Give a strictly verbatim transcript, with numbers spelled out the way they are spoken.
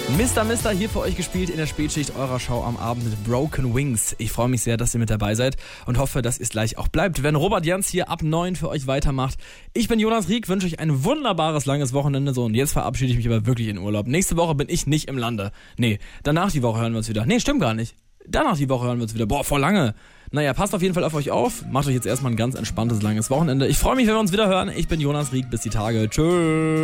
Mister Mister hier für euch gespielt in der Spätschicht eurer Show am Abend mit Broken Wings. Ich freue mich sehr, dass ihr mit dabei seid und hoffe, dass ihr es gleich auch bleibt, wenn Robert Jans hier ab neun für euch weitermacht. Ich bin Jonas Rieck, wünsche euch ein wunderbares, langes Wochenende. So, und jetzt verabschiede ich mich aber wirklich in Urlaub. Nächste Woche bin ich nicht im Lande. Nee, danach die Woche hören wir uns wieder. Nee, stimmt gar nicht. Danach die Woche hören wir uns wieder. Boah, voll lange. Naja, passt auf jeden Fall auf euch auf. Macht euch jetzt erstmal ein ganz entspanntes, langes Wochenende. Ich freue mich, wenn wir uns wieder hören. Ich bin Jonas Rieck. Bis die Tage. Tschüss.